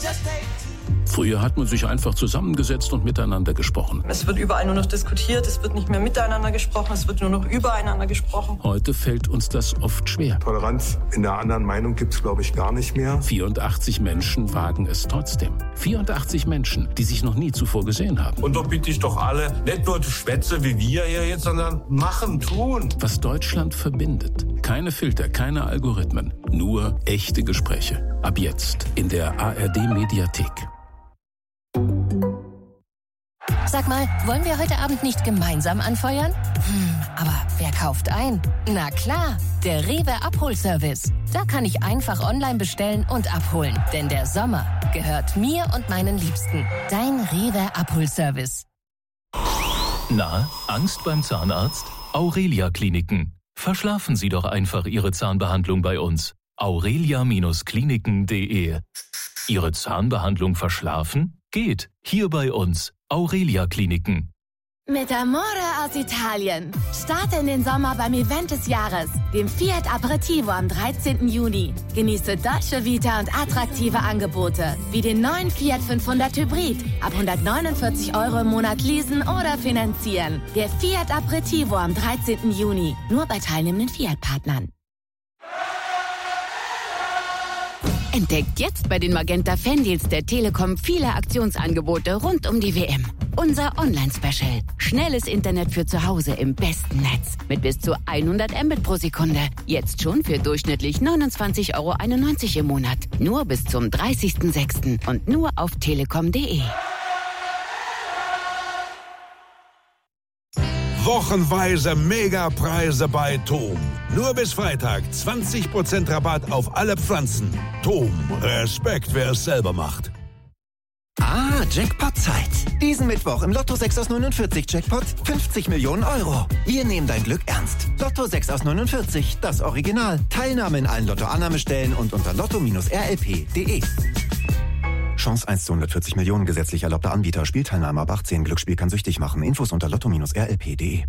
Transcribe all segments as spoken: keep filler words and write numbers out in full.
Früher hat man sich einfach zusammengesetzt und miteinander gesprochen. Es wird überall nur noch diskutiert, es wird nicht mehr miteinander gesprochen, es wird nur noch übereinander gesprochen. Heute fällt uns das oft schwer. Toleranz in der anderen Meinung gibt's, glaube ich, gar nicht mehr. vierundachtzig Menschen wagen es trotzdem. vierundachtzig Menschen, die sich noch nie zuvor gesehen haben. Und da bitte ich doch alle, nicht nur die Schwätze wie wir hier jetzt, sondern machen, tun. Was Deutschland verbindet. Keine Filter, keine Algorithmen. Nur echte Gespräche. Ab jetzt in der A R D-Mediathek. Sag mal, wollen wir heute Abend nicht gemeinsam anfeuern? Hm, aber wer kauft ein? Na klar, der Rewe Abholservice. Da kann ich einfach online bestellen und abholen. Denn der Sommer gehört mir und meinen Liebsten. Dein Rewe Abholservice. Na, Angst beim Zahnarzt? Aurelia Kliniken. Verschlafen Sie doch einfach Ihre Zahnbehandlung bei uns. aurelia Kliniken punkt de. Ihre Zahnbehandlung verschlafen? Geht. Hier bei uns. Aurelia Kliniken. Mit Amore aus Italien. Starte in den Sommer beim Event des Jahres, dem Fiat Aperitivo am dreizehnten Juni. Genieße Dolce Vita und attraktive Angebote, wie den neuen Fiat fünfhundert Hybrid. Ab hundertneunundvierzig Euro im Monat leasen oder finanzieren. Der Fiat Aperitivo am dreizehnten Juni. Nur bei teilnehmenden Fiat-Partnern. Entdeckt jetzt bei den Magenta Fandeals der Telekom viele Aktionsangebote rund um die W M. Unser Online-Special. Schnelles Internet für zu Hause im besten Netz. Mit bis zu hundert Mbit pro Sekunde. Jetzt schon für durchschnittlich neunundzwanzig Euro einundneunzig im Monat. Nur bis zum dreißigsten sechsten und nur auf telekom punkt de. Wochenweise Megapreise bei TOM. Nur bis Freitag zwanzig Prozent Rabatt auf alle Pflanzen. TOM, Respekt, wer es selber macht. Ah, Jackpot-Zeit. Diesen Mittwoch im Lotto sechs aus neunundvierzig Jackpot fünfzig Millionen Euro. Wir nehmen dein Glück ernst. Lotto sechs aus neunundvierzig, das Original. Teilnahme in allen Lotto-Annahmestellen und unter lotto R L P punkt de. Chance eins zu hundertvierzig Millionen, gesetzlich erlaubter Anbieter. Spielteilnahme ab achtzehn. Glücksspiel kann süchtig machen. Infos unter lotto R L P punkt de.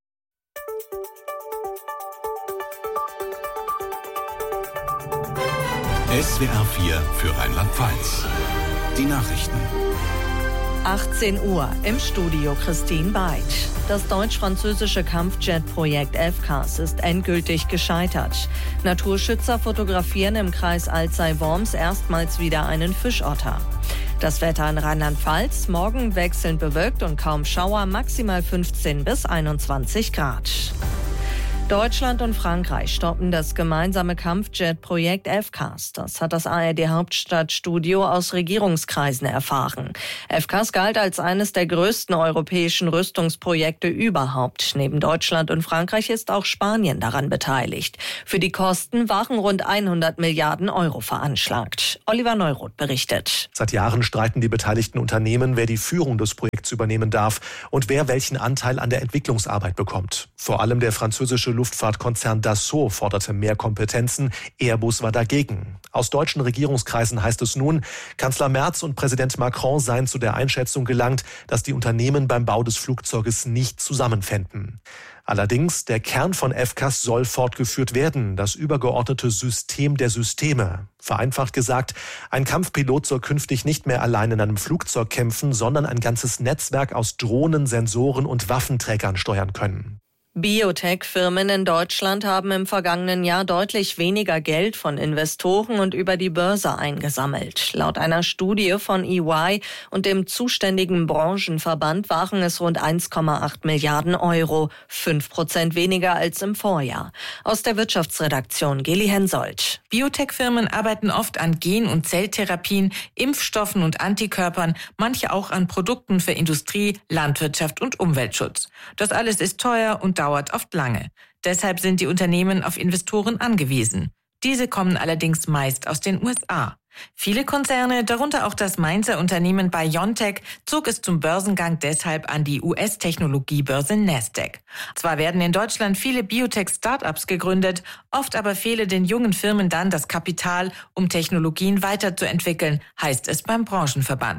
S W R vier für Rheinland-Pfalz. Die Nachrichten. achtzehn Uhr im Studio Christine Beitsch. Das deutsch-französische Kampfjet-Projekt F C A S ist endgültig gescheitert. Naturschützer fotografieren im Kreis Alzey-Worms erstmals wieder einen Fischotter. Das Wetter in Rheinland-Pfalz, morgen wechselnd bewölkt und kaum Schauer, maximal fünfzehn bis einundzwanzig Grad. Deutschland und Frankreich stoppen das gemeinsame Kampfjet-Projekt F C A S. Das hat das A R D-Hauptstadtstudio aus Regierungskreisen erfahren. F C A S galt als eines der größten europäischen Rüstungsprojekte überhaupt. Neben Deutschland und Frankreich ist auch Spanien daran beteiligt. Für die Kosten waren rund hundert Milliarden Euro veranschlagt. Oliver Neuroth berichtet. Seit Jahren streiten die beteiligten Unternehmen, wer die Führung des Projekts übernehmen darf und wer welchen Anteil an der Entwicklungsarbeit bekommt. Vor allem der französische Luftfahrtkonzern Dassault forderte mehr Kompetenzen. Airbus war dagegen. Aus deutschen Regierungskreisen heißt es nun, Kanzler Merz und Präsident Macron seien zu der Einschätzung gelangt, dass die Unternehmen beim Bau des Flugzeuges nicht zusammenfänden. Allerdings, der Kern von F C A S soll fortgeführt werden, das übergeordnete System der Systeme. Vereinfacht gesagt, ein Kampfpilot soll künftig nicht mehr allein in einem Flugzeug kämpfen, sondern ein ganzes Netzwerk aus Drohnen, Sensoren und Waffenträgern steuern können. Biotech-Firmen in Deutschland haben im vergangenen Jahr deutlich weniger Geld von Investoren und über die Börse eingesammelt. Laut einer Studie von E Y und dem zuständigen Branchenverband waren es rund eins Komma acht Milliarden Euro, fünf Prozent weniger als im Vorjahr. Aus der Wirtschaftsredaktion Geli Hensoldt. Biotech-Firmen arbeiten oft an Gen- und Zelltherapien, Impfstoffen und Antikörpern, manche auch an Produkten für Industrie, Landwirtschaft und Umweltschutz. Das alles ist teuer und dauert oft lange. Deshalb sind die Unternehmen auf Investoren angewiesen. Diese kommen allerdings meist aus den U S A. Viele Konzerne, darunter auch das Mainzer Unternehmen BioNTech, zog es zum Börsengang deshalb an die U S-Technologiebörse Nasdaq. Zwar werden in Deutschland viele Biotech-Startups gegründet, oft aber fehle den jungen Firmen dann das Kapital, um Technologien weiterzuentwickeln, heißt es beim Branchenverband.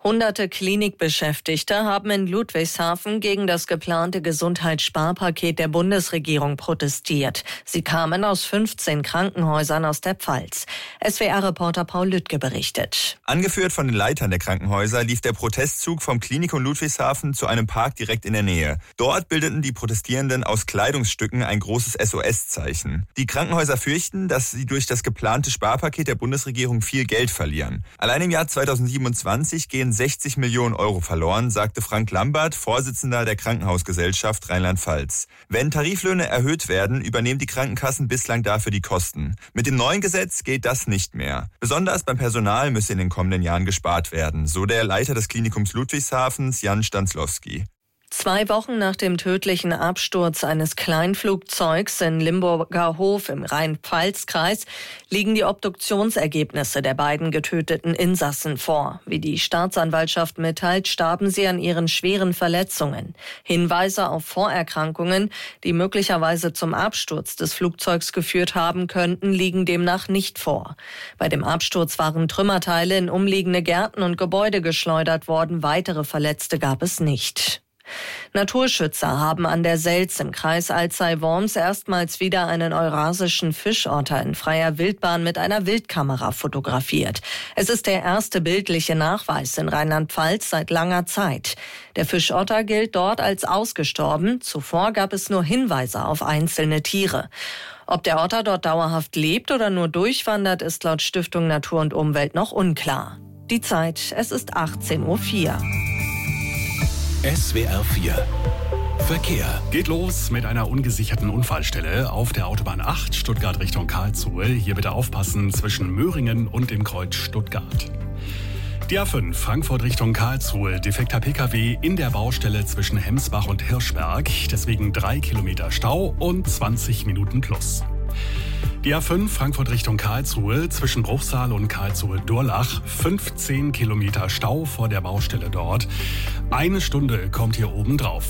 Hunderte Klinikbeschäftigte haben in Ludwigshafen gegen das geplante Gesundheitssparpaket der Bundesregierung protestiert. Sie kamen aus fünfzehn Krankenhäusern aus der Pfalz. S W R-Reporter Paul Lüttke berichtet. Angeführt von den Leitern der Krankenhäuser lief der Protestzug vom Klinikum Ludwigshafen zu einem Park direkt in der Nähe. Dort bildeten die Protestierenden aus Kleidungsstücken ein großes S O S-Zeichen. Die Krankenhäuser fürchten, dass sie durch das geplante Sparpaket der Bundesregierung viel Geld verlieren. Allein im Jahr zweitausendsiebenundzwanzig gehen sechzig Millionen Euro verloren, sagte Frank Lambert, Vorsitzender der Krankenhausgesellschaft Rheinland-Pfalz. Wenn Tariflöhne erhöht werden, übernehmen die Krankenkassen bislang dafür die Kosten. Mit dem neuen Gesetz geht das nicht mehr. Besonders beim Personal müsse in den kommenden Jahren gespart werden, so der Leiter des Klinikums Ludwigshafens, Jan Stanzlowski. Zwei Wochen nach dem tödlichen Absturz eines Kleinflugzeugs in Limburger Hof im Rhein-Pfalz-Kreis liegen die Obduktionsergebnisse der beiden getöteten Insassen vor. Wie die Staatsanwaltschaft mitteilt, starben sie an ihren schweren Verletzungen. Hinweise auf Vorerkrankungen, die möglicherweise zum Absturz des Flugzeugs geführt haben könnten, liegen demnach nicht vor. Bei dem Absturz waren Trümmerteile in umliegende Gärten und Gebäude geschleudert worden. Weitere Verletzte gab es nicht. Naturschützer haben an der Selz im Kreis Alzey-Worms erstmals wieder einen eurasischen Fischotter in freier Wildbahn mit einer Wildkamera fotografiert. Es ist der erste bildliche Nachweis in Rheinland-Pfalz seit langer Zeit. Der Fischotter gilt dort als ausgestorben. Zuvor gab es nur Hinweise auf einzelne Tiere. Ob der Otter dort dauerhaft lebt oder nur durchwandert, ist laut Stiftung Natur und Umwelt noch unklar. Die Zeit, es ist achtzehn Uhr vier. S W R vier Verkehr. Geht los mit einer ungesicherten Unfallstelle auf der Autobahn acht Stuttgart Richtung Karlsruhe. Hier bitte aufpassen zwischen Möhringen und dem Kreuz Stuttgart. Die A fünf Frankfurt Richtung Karlsruhe. Defekter P K W in der Baustelle zwischen Hemsbach und Hirschberg. Deswegen drei Kilometer Stau und zwanzig Minuten plus. Die A fünf Frankfurt Richtung Karlsruhe zwischen Bruchsal und Karlsruhe-Durlach. fünfzehn Kilometer Stau vor der Baustelle dort. Eine Stunde kommt hier oben drauf.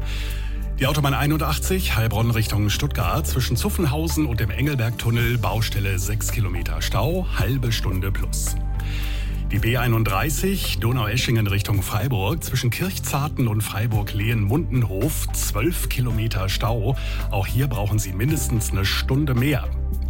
Die Autobahn einundachtzig Heilbronn Richtung Stuttgart zwischen Zuffenhausen und dem Engelbergtunnel. Baustelle sechs Kilometer Stau, halbe Stunde plus. Die B einunddreißig Donaueschingen Richtung Freiburg zwischen Kirchzarten und Freiburg-Lehen-Mundenhof. zwölf Kilometer Stau. Auch hier brauchen Sie mindestens eine Stunde mehr.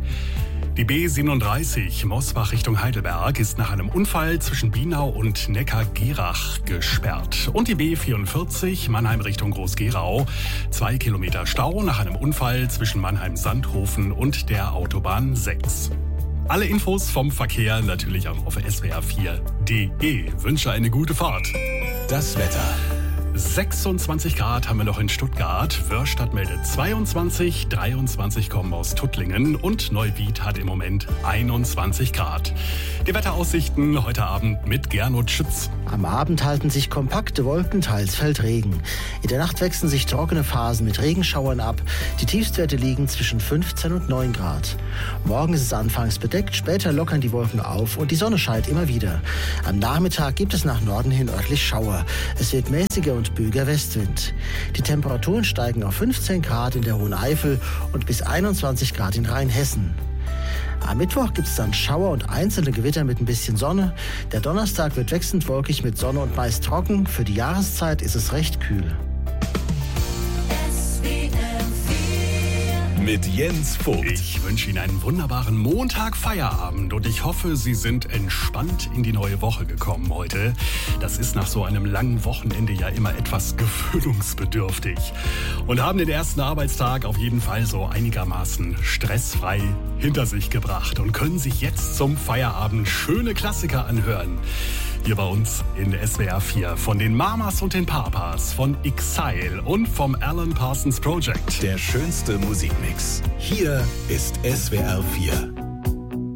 Die B siebenunddreißig Mosbach Richtung Heidelberg ist nach einem Unfall zwischen Bienau und Neckar-Gerach gesperrt. Und die B vierundvierzig Mannheim Richtung Groß-Gerau. Zwei Kilometer Stau nach einem Unfall zwischen Mannheim-Sandhofen und der Autobahn sechs. Alle Infos vom Verkehr natürlich auch auf S W R vier Punkt de. Wünsche eine gute Fahrt. Das Wetter. sechsundzwanzig Grad haben wir noch in Stuttgart. Wörstadt meldet zweiundzwanzig, dreiundzwanzig kommen aus Tuttlingen und Neuwied hat im Moment einundzwanzig Grad. Die Wetteraussichten heute Abend mit Gernot Schütz. Am Abend halten sich kompakte Wolken, teils fällt Regen. In der Nacht wechseln sich trockene Phasen mit Regenschauern ab. Die Tiefstwerte liegen zwischen fünfzehn und neun Grad. Morgen ist es anfangs bedeckt, später lockern die Wolken auf und die Sonne scheint immer wieder. Am Nachmittag gibt es nach Norden hin örtlich Schauer. Es wird mäßiger und böiger Westwind. Die Temperaturen steigen auf fünfzehn Grad in der Hohen Eifel und bis einundzwanzig Grad in Rheinhessen. Am Mittwoch gibt es dann Schauer und einzelne Gewitter mit ein bisschen Sonne. Der Donnerstag wird wechselnd wolkig mit Sonne und meist trocken. Für die Jahreszeit ist es recht kühl. Mit Jens Vogt. Ich wünsche Ihnen einen wunderbaren Montag-Feierabend und ich hoffe, Sie sind entspannt in die neue Woche gekommen heute. Das ist nach so einem langen Wochenende ja immer etwas gewöhnungsbedürftig. Und haben den ersten Arbeitstag auf jeden Fall so einigermaßen stressfrei hinter sich gebracht und können sich jetzt zum Feierabend schöne Klassiker anhören. Hier bei uns in S W R vier von den Mamas und den Papas, von Exile und vom Alan Parsons Project. Der schönste Musikmix. Hier ist S W R vier.